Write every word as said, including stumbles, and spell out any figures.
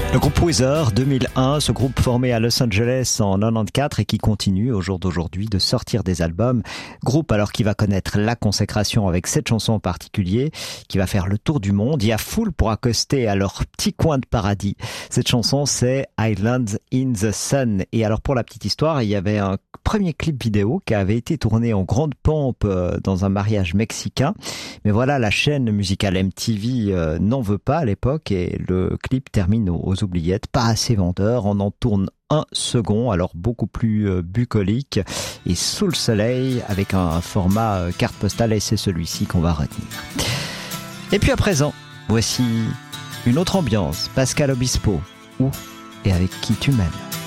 Le groupe Weezer, deux mille un, ce groupe formé à Los Angeles en quatre-vingt-quatorze et qui continue au jour d'aujourd'hui de sortir des albums. Groupe alors qui va connaître la consécration avec cette chanson en particulier, qui va faire le tour du monde. Il y a foule pour accoster à leur petit coin de paradis. Cette chanson, c'est Islands in the Sun. Et alors pour la petite histoire, il y avait un premier clip vidéo qui avait été tourné en grande pompe dans un mariage mexicain. Mais voilà, la chaîne musicale M T V n'en veut pas à l'époque et le clip termine aux oubliettes, pas assez vendeur, on en tourne un second, alors beaucoup plus euh, bucolique et sous le soleil avec un format euh, carte postale et c'est celui-ci qu'on va retenir. Et puis à présent, voici une autre ambiance, Pascal Obispo, Où et avec qui tu m'aimes.